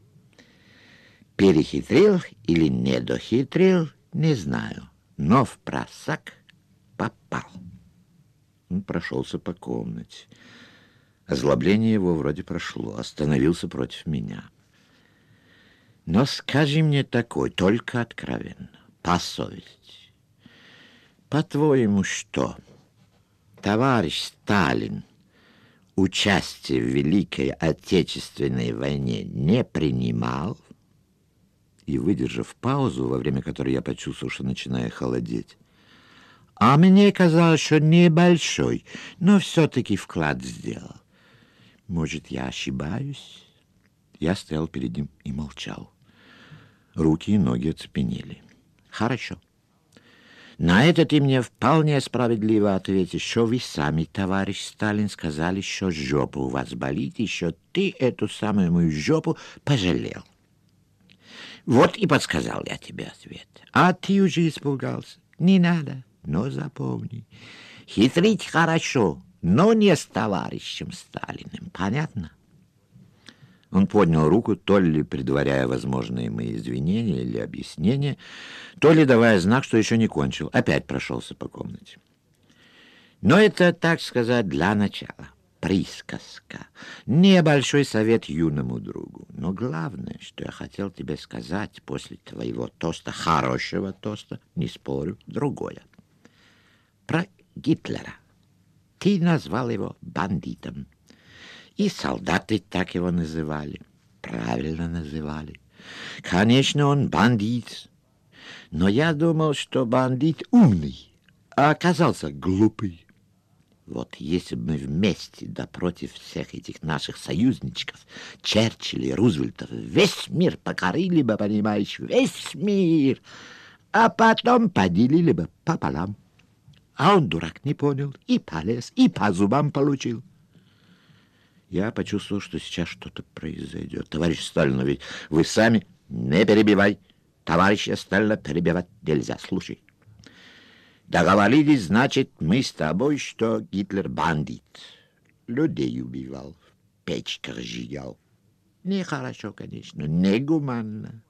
Перехитрил или не дохитрил, не знаю, но в просак попал. Он прошелся по комнате. Озлобление его вроде прошло, остановился против меня. Но скажи мне такой, только откровенно, по совести. По-твоему, что, товарищ Сталин участие в Великой Отечественной войне не принимал? И, выдержав паузу, во время которой я почувствовал, что начинаю холодеть, а мне казалось, что небольшой, но все-таки вклад сделал. Может, я ошибаюсь? Я стоял перед ним и молчал. Руки и ноги оцепенели. Хорошо. На это ты мне вполне справедливо ответишь, что вы сами, товарищ Сталин, сказали, что жопа у вас болит, и что ты эту самую мою жопу пожалел. Вот и подсказал я тебе ответ. А ты уже испугался. Не надо. Но запомни, хитрить хорошо, но не с товарищем Сталиным. Понятно? Он поднял руку, то ли предваряя возможные мои извинения или объяснения, то ли давая знак, что еще не кончил. Опять прошелся по комнате. Но это, так сказать, для начала. Присказка. Небольшой совет юному другу. Но главное, что я хотел тебе сказать после твоего тоста, хорошего тоста, не спорю, другое. Про Гитлера. Ты назвал его бандитом. И солдаты так его называли. Правильно называли. Конечно, он бандит. Но я думал, что бандит умный, а оказался глупый. Вот если бы мы вместе, да против всех этих наших союзничков, Черчилля и Рузвельтов, весь мир покорили бы, понимаешь, весь мир, а потом поделили бы пополам. А он, дурак, не понял, и полез, и по зубам получил. Я почувствовал, что сейчас что-то произойдет. Товарищ Сталин, ведь вы сами не перебивай. Товарища Сталина перебивать нельзя. Слушай. Договорились, значит, мы с тобой, что Гитлер бандит. Людей убивал, в печках сжигал. Нехорошо, конечно, негуманно.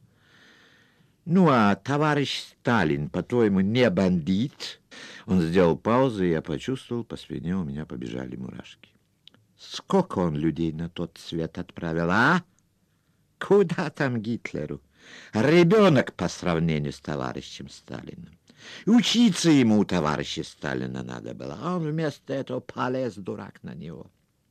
Ну, а товарищ Сталин, по-твоему, не бандит? Он сделал паузу, и я почувствовал, по спине у меня побежали мурашки. Сколько он людей на тот свет отправил, а? Куда там Гитлеру? Ребенок по сравнению с товарищем Сталиным. Учиться ему у товарища Сталина надо было, а он вместо этого полез, дурак, на него.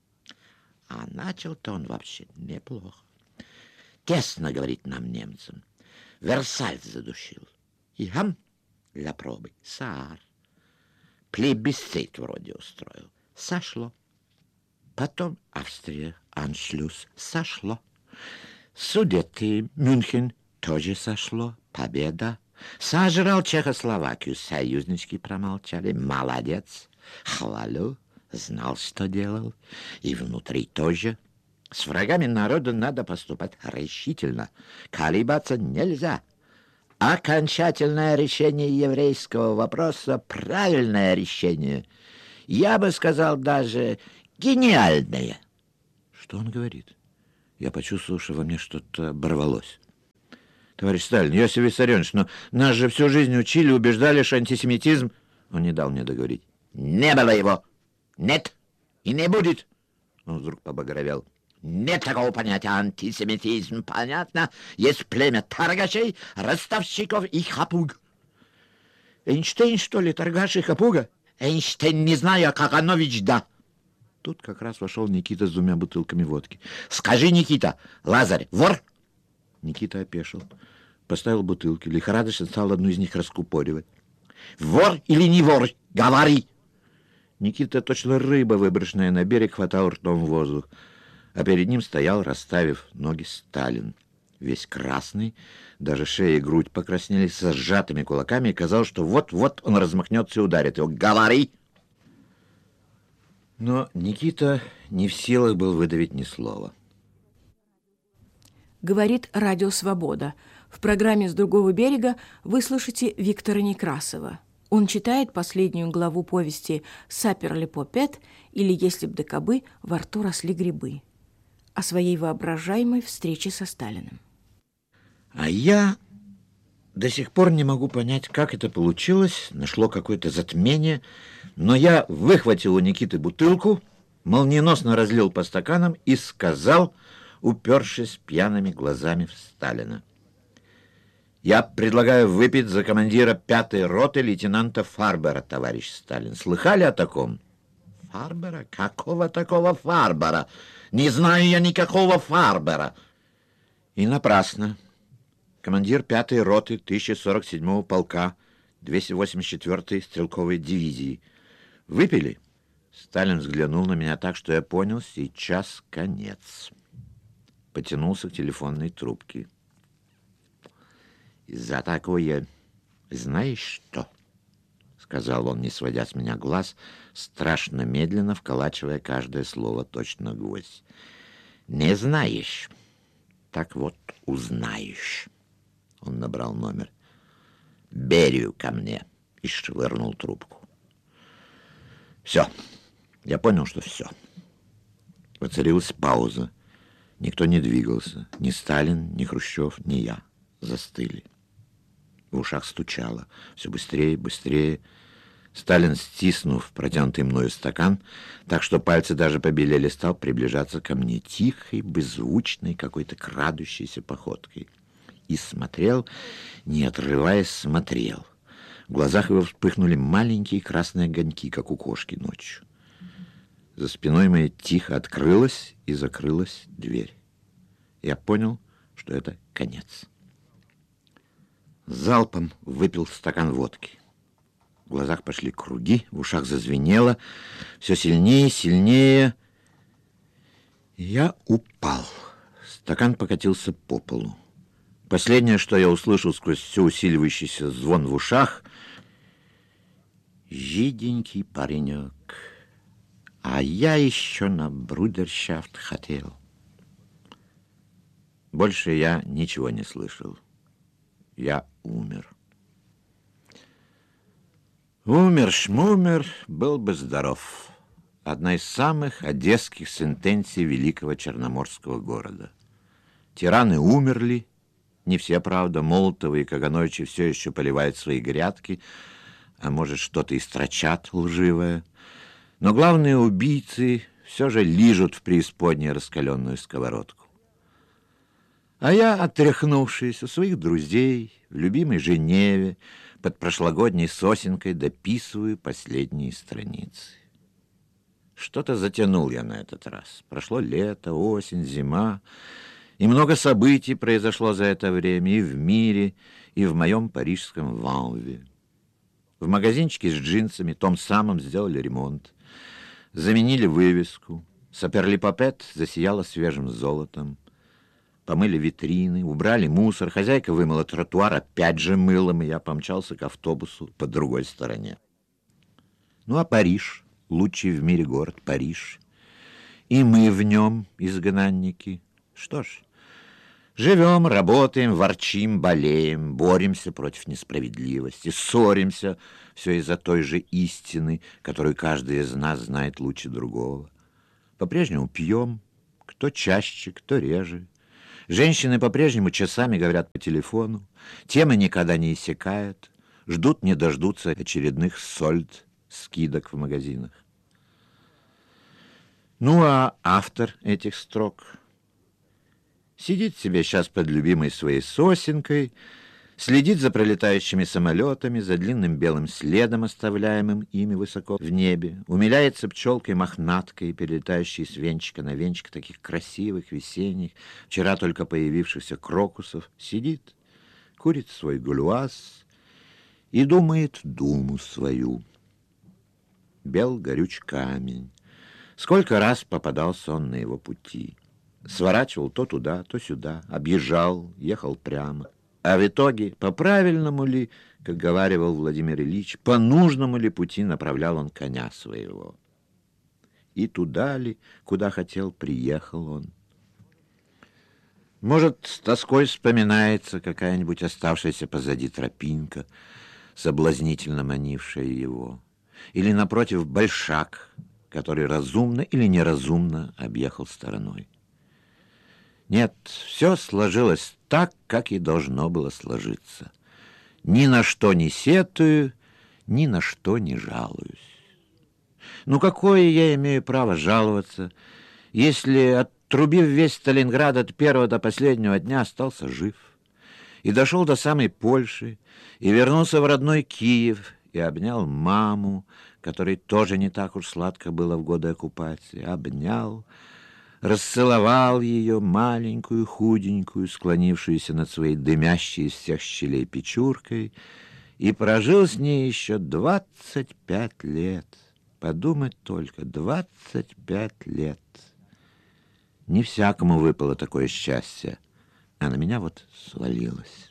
А начал-то он вообще неплохо. Тесно, говорит нам, немцам. Версаль задушил. И хам, для пробы, Саар. Плебисцит вроде устроил. Сошло. Потом Австрия, Аншлюс, сошло. Судеты, Мюнхен, тоже сошло. Победа. Сожрал Чехословакию, союзнички промолчали. Молодец. Хвалю. Знал, что делал. И внутри тоже. С врагами народа надо поступать решительно. Колебаться нельзя. Окончательное решение еврейского вопроса — правильное решение. Я бы сказал даже гениальное. Что он говорит? Я почувствовал, что во мне что-то оборвалось. Товарищ Сталин, Иосиф Виссарионович, но нас же всю жизнь учили, убеждали, что антисемитизм... Он не дал мне договорить. Не было его. Нет. И не будет. Он вдруг побагровел. Нет такого понятия антисемитизм, понятно? Есть племя торгашей, ростовщиков и хапуг. Эйнштейн, что ли, торгаш и хапуга? Эйнштейн, не знаю, а Каганович, да. тут как раз вошел Никита с двумя бутылками водки. «Скажи, Никита, Лазарь, вор?» Никита опешил, поставил бутылки, лихорадочно стал одну из них раскупоривать. «Вор или не вор? Говори!» Никита, точно рыба, выброшенная на берег, хватал ртом воздух, а перед ним стоял, расставив ноги, Сталин. Весь красный, даже шея и грудь покраснели, со сжатыми кулаками, и казалось, что вот-вот он размахнется и ударит его. «Говори!» Но Никита не в силах был выдавить ни слова. Говорит «Радио Свобода». В программе «С другого берега» вы слышите Виктора Некрасова. Он читает последнюю главу повести «Саперли-Попет» или «Если б да кабы во рту росли грибы» о своей воображаемой встрече со Сталиным. А я до сих пор не могу понять, как это получилось, нашло какое-то затмение, но я выхватил у Никиты бутылку, молниеносно разлил по стаканам и сказал, упершись пьяными глазами в Сталина: «Я предлагаю выпить за командира пятой роты лейтенанта Фарбера, товарищ Сталин. Слыхали о таком?» «Фарбера? Какого такого Фарбера? Не знаю я никакого Фарбера!» И напрасно. Командир пятой роты тысяча сорок седьмого полка двести восемьдесят четвёртой стрелковой дивизии. Выпили? Сталин взглянул на меня так, что я понял, сейчас конец. Потянулся к телефонной трубке. «За такое, знаешь что?» — сказал он, не сводя с меня глаз, страшно медленно вколачивая каждое слово точно гвоздь. «Не знаешь? Так вот узнаешь». Он набрал номер. «Берию ко мне!» и швырнул трубку. Все. Я понял, что все. Воцарилась пауза. Никто не двигался. Ни Сталин, ни Хрущев, ни я. Застыли. В ушах стучало. Все быстрее, быстрее. Сталин, стиснув протянутый мною стакан, так что пальцы даже побелели, стал приближаться ко мне тихой, беззвучной, какой-то крадущейся походкой. И смотрел, не отрываясь, смотрел. В глазах его вспыхнули маленькие красные огоньки, как у кошки ночью. За спиной моей тихо открылась и закрылась дверь. Я понял, что это конец. Залпом выпил стакан водки. В глазах пошли круги, в ушах зазвенело, все сильнее, сильнее. Я упал. Стакан покатился по полу. Последнее, что я услышал сквозь все усиливающийся звон в ушах: «Жиденький паренек, а я еще на брудершафт хотел». Больше я ничего не слышал. Я умер. Умер-шмумер, был бы здоров. Одна из самых одесских сентенций великого черноморского города. Тираны умерли. Не все, правда. Молотовы и Кагановичи все еще поливают свои грядки, а может, что-то и строчат лживое. Но главные убийцы все же лижут в преисподней раскаленную сковородку. А я, отряхнувшись у своих друзей, в любимой Женеве, под прошлогодней сосенкой дописываю последние страницы. Что-то затянул я на этот раз. Прошло лето, осень, зима. И много событий произошло за это время и в мире, и в моем парижском Ванве. В магазинчике с джинсами, том самом, сделали ремонт. Заменили вывеску. Саперли-Попет засияла свежим золотом. Помыли витрины, убрали мусор. Хозяйка вымыла тротуар опять же мылом, и я помчался к автобусу по другой стороне. Ну а Париж, лучший в мире город, Париж. И мы в нем, изгнанники. Что ж, живем, работаем, ворчим, болеем, боремся против несправедливости, ссоримся, все из-за той же истины, которую каждый из нас знает лучше другого. По-прежнему пьем, кто чаще, кто реже. Женщины по-прежнему часами говорят по телефону, темы никогда не иссякают, ждут не дождутся очередных сольд, скидок в магазинах. Ну а автор этих строк сидит себе сейчас под любимой своей сосенкой, следит за пролетающими самолетами, за длинным белым следом, оставляемым ими высоко в небе, умиляется пчелкой-мохнаткой, перелетающей с венчика на венчик таких красивых, весенних, вчера только появившихся крокусов, сидит, курит свой гулюаз и думает думу свою. Бел горюч камень. Сколько раз попадался он на его пути. Сворачивал то туда, то сюда, объезжал, ехал прямо. А в итоге, по правильному ли, как говаривал Владимир Ильич, по нужному ли пути направлял он коня своего. И туда ли, куда хотел, приехал он. Может, с тоской вспоминается какая-нибудь оставшаяся позади тропинка, соблазнительно манившая его. Или, напротив, большак, который разумно или неразумно объехал стороной. Нет, все сложилось так, как и должно было сложиться. Ни на что не сетую, ни на что не жалуюсь. Ну, какое я имею право жаловаться, если, отрубив весь Сталинград от первого до последнего дня, остался жив, и дошел до самой Польши, и вернулся в родной Киев, и обнял маму, которой тоже не так уж сладко было в годы оккупации, обнял, расцеловал ее, маленькую, худенькую, склонившуюся над своей дымящей из всех щелей печуркой, и прожил с ней еще двадцать пять лет. Подумать только, двадцать пять лет. Не всякому выпало такое счастье, а на меня вот свалилось.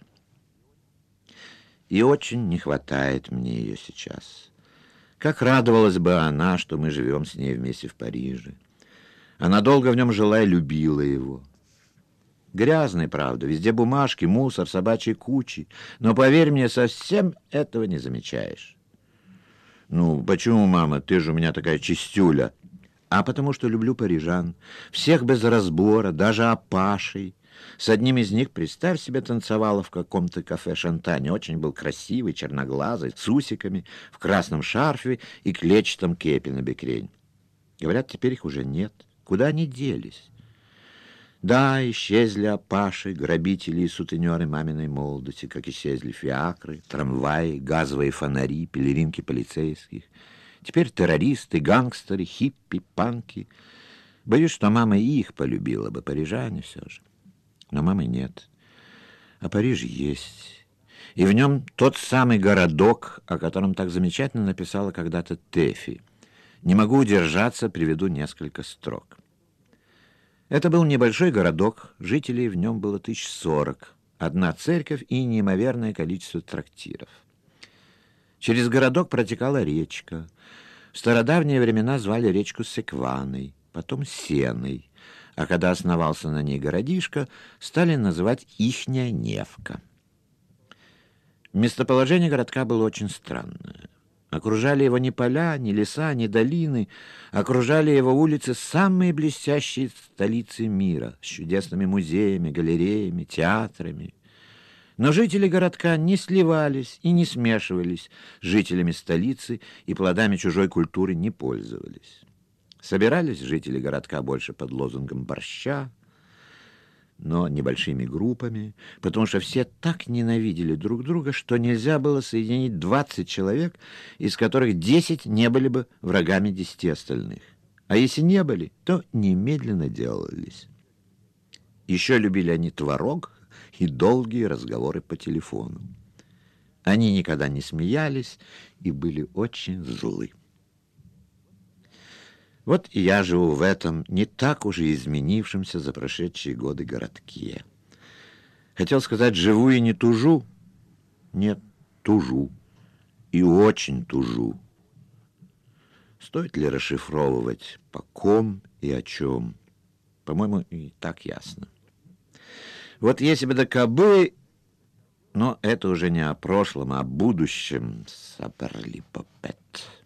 И очень не хватает мне ее сейчас. Как радовалась бы она, что мы живем с ней вместе в Париже. Она долго в нем жила и любила его. Грязный, правда, везде бумажки, мусор, собачьи кучи. Но, поверь мне, совсем этого не замечаешь. Ну, почему, мама, ты же у меня такая чистюля? А потому что люблю парижан. Всех без разбора, даже опашей. С одним из них, представь себе, танцевала в каком-то кафе Шантане. Очень был красивый, черноглазый, с усиками, в красном шарфе и клетчатом кепе на бекрень. Говорят, теперь их уже нет. Куда они делись? Да, исчезли опаши, грабители и сутенеры маминой молодости, как исчезли фиакры, трамваи, газовые фонари, пелеринки полицейских. Теперь террористы, гангстеры, хиппи, панки. Боюсь, что мама и их полюбила бы, парижане все же. Но мамы нет. А Париж есть. И в нем тот самый городок, о котором так замечательно написала когда-то Тэфи. Не могу удержаться, приведу несколько строк. Это был небольшой городок, жителей в нем было тысяч сорок, одна церковь и неимоверное количество трактиров. Через городок протекала речка. В стародавние времена звали речку Секваной, потом Сеной, а когда основался на ней городишко, стали называть Ихняя Невка. Местоположение городка было очень странное. Окружали его ни поля, ни леса, ни долины. Окружали его улицы самые блестящие столицы мира, с чудесными музеями, галереями, театрами. Но жители городка не сливались и не смешивались с жителями столицы и плодами чужой культуры не пользовались. Собирались жители городка больше под лозунгом борща, но небольшими группами, потому что все так ненавидели друг друга, что нельзя было соединить двадцать человек, из которых десять не были бы врагами десяти остальных. А если не были, то немедленно делались. Еще любили они творог и долгие разговоры по телефону. Они никогда не смеялись и были очень злы. Вот и я живу в этом не так уж и изменившемся за прошедшие годы городке. Хотел сказать, живу и не тужу. Нет, тужу. И очень тужу. Стоит ли расшифровывать, по ком и о чем? По-моему, и так ясно. Вот если бы да кабы, но это уже не о прошлом, а о будущем. Саперлипопет.